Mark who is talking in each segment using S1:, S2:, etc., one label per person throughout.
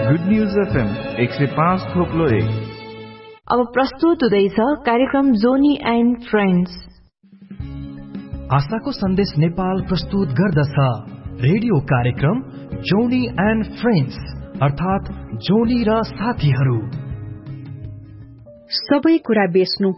S1: Good news FM 105.1।
S2: अब प्रस्तुत हुँदैछ कार्यक्रम जोनी एन्ड फ्रेन्ड्स।
S3: आशाको सन्देश नेपाल प्रस्तुत गर्दछ रेडियो कार्यक्रम जोनी एन्ड फ्रेन्ड्स, अर्थात जोनी र साथीहरू।
S4: सबै कुरा बेच्नु।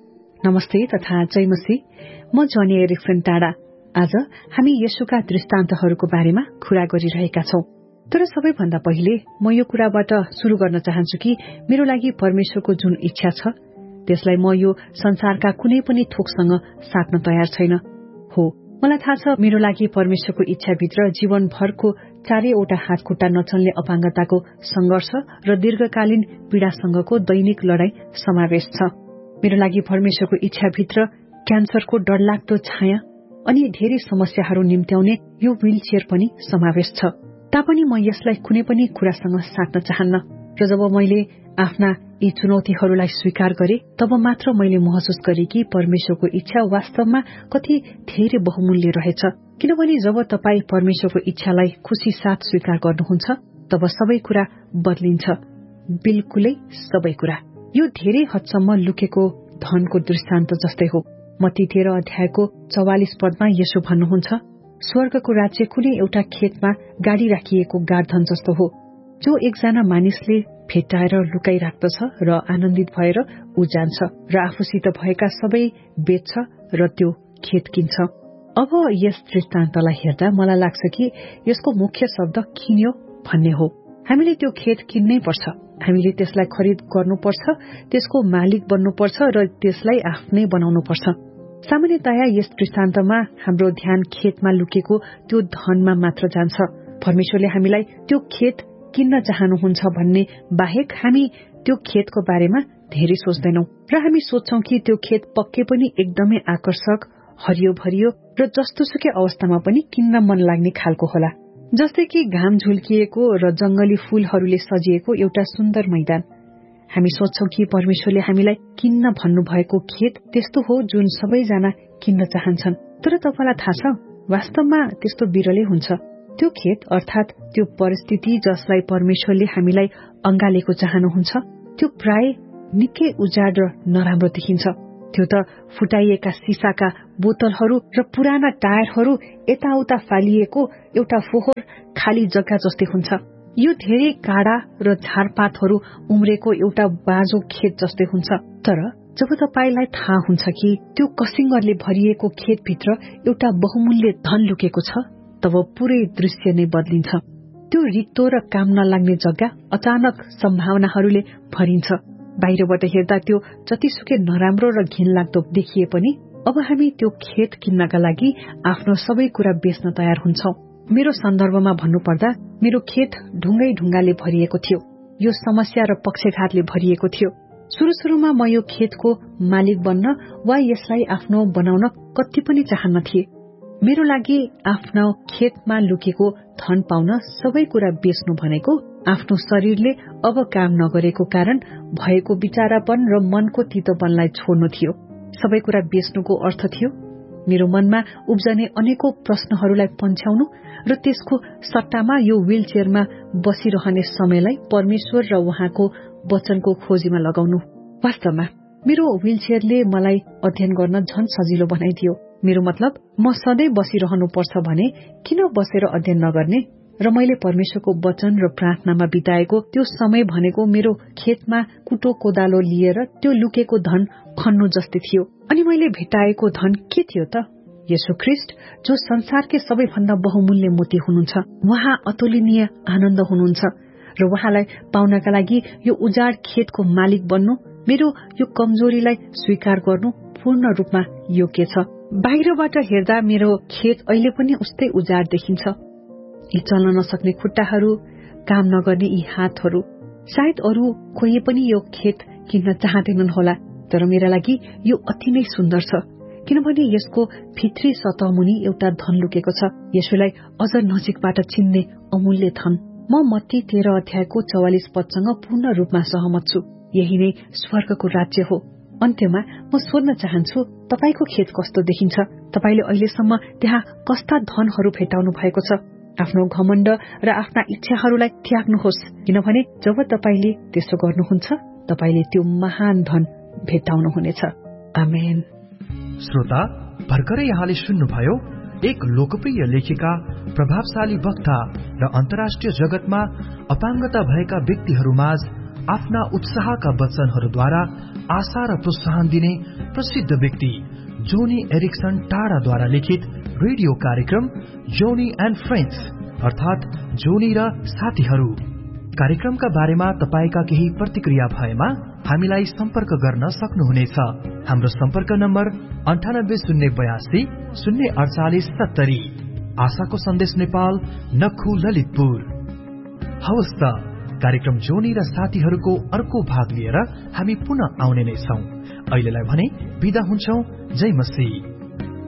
S4: नमस्ते तथा जय मसीह, म जोनी एरिक्सन टाढा। आज हामी येशूका दृष्टान्तहरूको बारेमा कुरा गरिरहेका छौं। तर सबैभन्दा पहिले म यो कुराबाट शुरू गर्न चाहन्छु कि मेरो लागि परमेश्वरको जुन इच्छा छ त्यसलाई म यो संसारका कुनै पनि थोकसँग साट्न तयार छैन। हो, मलाई थाहा छ मेरो लागि परमेश्वरको इच्छाभित्र जीवनभरको चारैवटा हातखुट्टा नचल्ने अपाङ्गताको संघर्ष र दीर्घकालीन पीड़ासँगको दैनिक लडाई समावेश छ। मेरो लागि परमेश्वरको इच्छाभित्र क्यान्सरको डरलाग्दो छाया अनि धेरै समस्याहरू निम्त्याउने यो व्हीलचेयर पनि समावेश छ। तापनि म यसलाई कुनै पनि कुरासँग साट्न चाहन्न। र जब मैले आफ्ना यी चुनौतीहरूलाई स्वीकार गरे तब मात्र मैले महसुस गरे कि परमेश्वरको इच्छा वास्तवमा कति धेरै बहुमूल्य रहेछ। किनभने जब तपाई परमेश्वरको इच्छालाई खुशी साथ स्वीकार गर्नुहुन्छ तब सबै कुरा बदलिन्छ, बिल्कुलै सबै कुरा। यो धेरै हदसम्म लुकेको धनको दृष्टान्त जस्तै हो। मत्ती 13 अध्यायको 44 पदमा येशू भन्नुहुन्छ, स्वर्गको राज्य कुनै एउटा खेतमा गाडी राखिएको गाडधन जस्तो हो, जो एकजना मानिसले भेट्टाएर लुकाई राख्दछ र आनन्दित भएर ऊ जान्छ र आफूसित भएका सबै बेच्छ र त्यो खेत किन्छ। अब यस दृष्टान्तलाई हेर्दा मलाई लाग्छ कि यसको मुख्य शब्द किन्यो भन्ने हो। हामीले त्यो खेत किन्नै पर्छ, हामीले त्यसलाई खरिद गर्नुपर्छ, त्यसको मालिक बन्नुपर्छ र त्यसलाई आफ्नै बनाउनुपर्छ। सामान्यतया यस दृष्टान्तमा हाम्रो ध्यान खेतमा लुकेको त्यो धनमा मात्र जान्छ। परमेश्वरले हामीलाई त्यो खेत किन्न चाहनुहुन्छ भन्ने बाहेक हामी त्यो खेतको बारेमा धेरै सोच्दैनौं र हामी सोच्छौं कि त्यो खेत पक्कै पनि एकदमै आकर्षक, हरियो भरियो र जस्तोसुकै अवस्थामा पनि किन्न मन लाग्ने खालको होला, जस्तै कि घाम झुल्किएको र जंगली फूलहरूले सजिएको एउटा सुन्दर मैदान। हामी सोच्छौं कि परमेश्वरले हामीलाई किन्न भन्नुभएको खेत त्यस्तो हो जुन सबैजना किन्न चाहन्छन्। तर तपाईलाई थाहा छ, वास्तवमा त्यस्तो बिरलै हुन्छ। त्यो खेत अर्थात त्यो परिस्थिति जसलाई परमेश्वरले हामीलाई अंगालेको चाहनुहुन्छ त्यो प्राय निकै उजाड र नराम्रो देखिन्छ। त्यो त फुटाइएका सिसाका बोतलहरू र पुराना टायरहरू यताउता फालिएको एउटा फोहोर खाली जग्गा जस्तै हुन्छ। यो धेरै काँडा र झारपातहरू उम्रेको एउटा बाँझो खेत जस्तै हुन्छ। तर जब तपाईलाई थाहा हुन्छ कि त्यो कसिङ्गरले भरिएको खेतभित्र एउटा बहुमूल्य धन लुकेको छ तब पूरै दृश्य नै बदलिन्छ। त्यो रित्तो र काम नलाग्ने जग्गा अचानक सम्भावनाहरूले भरिन्छ। बाहिरबाट हेर्दा त्यो जतिसुकै नराम्रो र घिनलाग्दो देखिए पनि अब हामी त्यो खेत किन्नका लागि आफ्नो सबै कुरा बेच्न तयार हुन्छौं। मेरो सन्दर्भमा भन्नुपर्दा मेरो खेत ढुङ्गाले भरिएको थियो। यो समस्या र पक्षघातले भरिएको थियो। सुरुमा म यो खेतको मालिक बन्न वा यसलाई आफ्नो बनाउन कति पनि चाहन्न थिए। मेरो लागि आफ्नो खेतमा लुकेको धन पाउन सबै कुरा बेच्नु भनेको आफ्नो शरीरले अब काम नगरेको कारण भएको विचारापन र मनको तितोपनलाई छोड्नु थियो। सबै कुरा बेच्नुको अर्थ थियो मेरो मनमा उब्जने अनेकौं प्रश्नहरूलाई पन्छ्याउनु र त्यसको सट्टामा यो व्हीलचेयरमा बसिरहने समयलाई परमेश्वर र उहाँको वचनको खोजीमा लगाउनु। वास्तवमा मेरो व्हीलचेयरले मलाई अध्ययन गर्न झन सजिलो बनाइदियो। मेरो मतलब, म सधैँ बसिरहनु पर्छ भने किन बसेर अध्ययन नगर्ने? र मैले परमेश्वरको वचन र प्रार्थनामा बिताएको त्यो समय भनेको मेरो खेतमा कुटो कोदालो लिएर त्यो लुकेको धन खन्नु जस्तै थियो। अनि मैले भेटाएको धन के थियो त? येशू ख्रीष्ट, जो संसारकै सबैभन्दा बहुमूल्य मोती हुनुहुन्छ। उहाँ अतुलनीय आनन्द हुनुहुन्छ र उहाँलाई पाउनका लागि यो उजाड खेतको मालिक बन्नु, मेरो यो कमजोरीलाई स्वीकार गर्नु पूर्ण रूपमा योग्य छ। बाहिरबाट हेर्दा मेरो खेत अहिले पनि उस्तै उजाड देखिन्छ। यी चल्न नसक्ने खुट्टाहरू, काम नगर्ने यी हातहरू। सायद अरू कोही पनि यो खेत किन्न चाहँदैनन् होला, तर मेरा लागि यो अति नै सुन्दर छ किनभने यसको भित्री सतहमुनि एउटा धन लुकेको छ। यसलाई अझ नजिकबाट चिन्ने अमूल्य धन। म मत्ती 13 अध्यायको 44 पदसँग पूर्ण रूपमा सहमत छु। यही नै स्वर्गको राज्य हो। अन्त्यमा म सोध्न चाहन्छु, तपाईको खेत कस्तो देखिन्छ? तपाईले अहिलेसम्म त्यहाँ कस्ता धनहरू भेटाउनु भएको छ? आफ्नो घमण्ड र आफ्ना इच्छाहरूलाई त्याग्नुहोस्, किनभने जब तपाईले त्यसो गर्नुहुन्छ तपाईले त्यो महान धन भेट्टाउनुहुनेछ। आमेन।
S3: श्रोता, भर्खरै यहाँले सुन्नुभयो एक लोकप्रिय लेखिका, प्रभावशाली वक्ता र अन्तर्राष्ट्रिय जगतमा अपाङ्गता भएका व्यक्तिहरूमाझ आफ्ना उत्साहका वचनहरूद्वारा आशा र प्रोत्साहन दिने प्रसिद्ध व्यक्ति जोनी एरिक्सन टाढाद्वारा लिखित रेडियो कार्यक्रम जोनी एन्ड फ्रेन्ड्स अर्थात जोनी र साथीहरू कार्यक्रमका बारेमा तपाईका केही प्रतिक्रिया भएमा हामीलाई सम्पर्क गर्न सक्नुहुनेछ। हाम्रो सम्पर्क नम्बर 9802 048 70। आशाको सन्देश नेपाल, नखु, ललितपुर। हवस् त, कार्यक्रम जोनी र साथीहरूको अर्को भाग लिएर हामी पुनः आउने नै छौं। अहिलेलाई भने बिदा हुन्छौं। जय मसीह।